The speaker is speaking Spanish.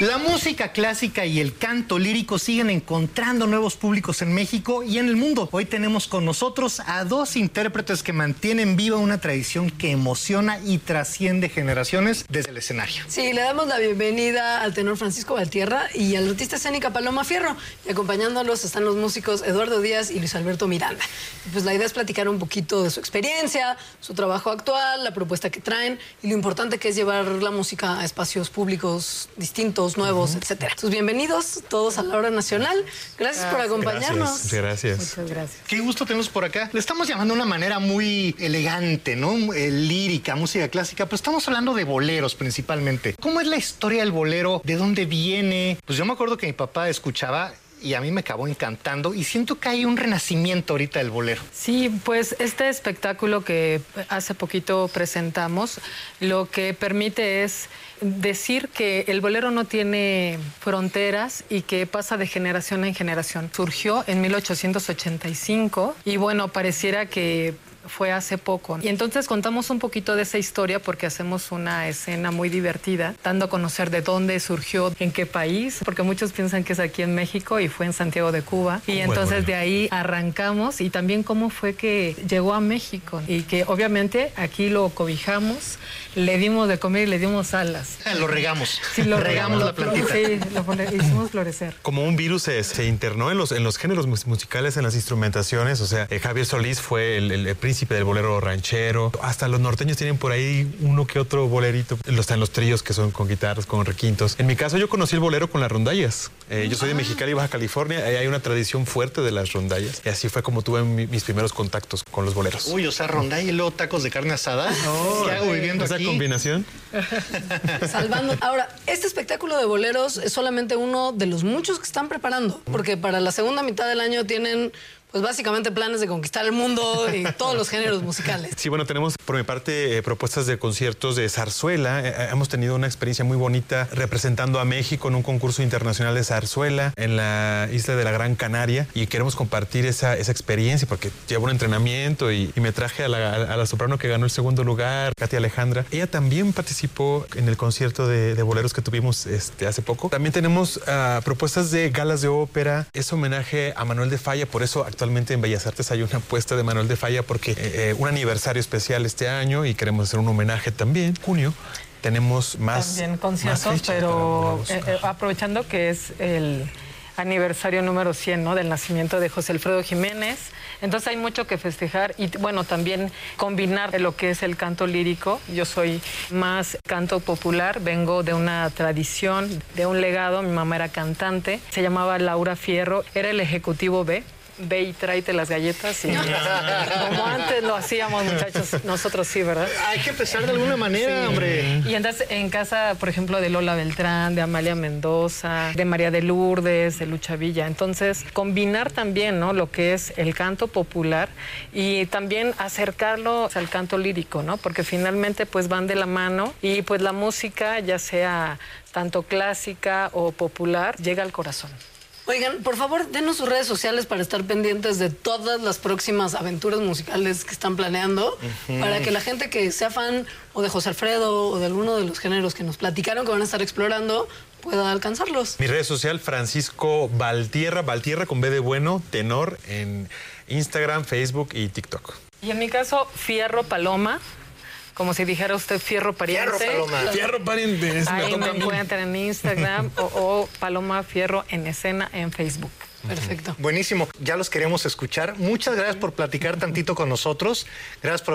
La música clásica y el canto lírico siguen encontrando nuevos públicos en México y en el mundo. Hoy tenemos con nosotros a dos intérpretes que mantienen viva una tradición que emociona y trasciende generaciones desde el escenario. Sí, le damos la bienvenida al tenor Francisco Valtierra y a la artista escénica Paloma Fierro. Y acompañándolos están los músicos Eduardo Díaz y Luis Alberto Miranda. Pues la idea es platicar un poquito de su experiencia, su trabajo actual, la propuesta que traen y lo importante que es llevar la música a espacios públicos distintos, nuevos, etcétera. Entonces, bienvenidos todos a la Hora Nacional. Gracias por acompañarnos. Gracias. Muchas gracias. Qué gusto tenerlos por acá. Le estamos llamando de una manera muy elegante, ¿no? Lírica, música clásica, pero estamos hablando de boleros principalmente. ¿Cómo es la historia del bolero? ¿De dónde viene? Pues yo me acuerdo que mi papá escuchaba y a mí me acabó encantando y siento que hay un renacimiento ahorita del bolero. Sí, pues este espectáculo que hace poquito presentamos, lo que permite es decir que el bolero no tiene fronteras y que pasa de generación en generación. Surgió en 1885 y bueno, pareciera que fue hace poco. Y entonces contamos un poquito de esa historia porque hacemos una escena muy divertida, dando a conocer de dónde surgió, en qué país, porque muchos piensan que es aquí en México y fue en Santiago de Cuba. Y entonces de ahí arrancamos y también cómo fue que llegó a México y que obviamente aquí lo cobijamos, le dimos de comer y le dimos alas. Lo regamos. Sí, lo regamos la plantita. Sí, lo hicimos florecer. Como un virus se internó en los géneros musicales, en las instrumentaciones. O sea, Javier Solís fue el príncipe del bolero ranchero. Hasta los norteños tienen por ahí uno que otro bolerito. Están los tríos que son con guitarras, con requintos. En mi caso, yo conocí el bolero con las rondallas. Yo soy de Mexicali, Baja California. Ahí hay una tradición fuerte de las rondallas. Y así fue como tuve mis primeros contactos con los boleros. Uy, o sea, rondalla y luego tacos de carne asada. ¿Qué hago viviendo esa aquí? Combinación. Salvando. Ahora, este espectáculo de boleros es solamente uno de los muchos que están preparando, porque para la segunda mitad del año tienen pues básicamente planes de conquistar el mundo y todos los géneros musicales. Sí, bueno, tenemos por mi parte propuestas de conciertos de zarzuela. Hemos tenido una experiencia muy bonita representando a México en un concurso internacional de zarzuela en la isla de la Gran Canaria y queremos compartir esa experiencia porque llevo un entrenamiento y me traje a la soprano que ganó el segundo lugar, Katia Alejandra. Ella también participó en el concierto de boleros que tuvimos hace poco. También tenemos propuestas de galas de ópera. Es homenaje a Manuel de Falla, por eso actualmente en Bellas Artes hay una apuesta de Manuel de Falla porque un aniversario especial este año y queremos hacer un homenaje también. Junio tenemos más también conciertos, pero aprovechando que es el aniversario número 100, ¿no? Del nacimiento de José Alfredo Jiménez. Entonces hay mucho que festejar y bueno, también combinar lo que es el canto lírico. Yo soy más canto popular, vengo de una tradición, de un legado. Mi mamá era cantante, se llamaba Laura Fierro, era el ejecutivo B. Ve y tráete las galletas y como antes lo hacíamos, muchachos, nosotros sí, ¿verdad? Hay que empezar de alguna manera, sí, hombre. Y entonces en casa, por ejemplo, de Lola Beltrán, de Amalia Mendoza, de María de Lourdes, de Lucha Villa. Entonces, combinar también, ¿no? Lo que es el canto popular y también acercarlo al canto lírico, ¿no? Porque finalmente pues van de la mano y pues la música, ya sea tanto clásica o popular, llega al corazón. Oigan, por favor, denos sus redes sociales para estar pendientes de todas las próximas aventuras musicales que están planeando, para que la gente que sea fan o de José Alfredo o de alguno de los géneros que nos platicaron que van a estar explorando pueda alcanzarlos. Mi red social, Francisco Valtierra, Valtierra con B de bueno, tenor, en Instagram, Facebook y TikTok. Y en mi caso, Fierro Paloma. Como si dijera usted Fierro Pariente. Fierro Paloma. Fierro Pariente. Ahí me encuentran en Instagram o Paloma Fierro en escena en Facebook. Perfecto. Buenísimo. Ya los queremos escuchar. Muchas gracias por platicar tantito con nosotros. Gracias por